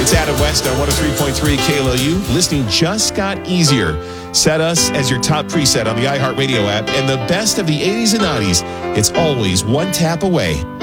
It's Adam West on 103.3 KLOU. Listening just got easier. Set us as your top preset on the iHeartRadio app, and the best of the 80s and 90s. It's always one tap away.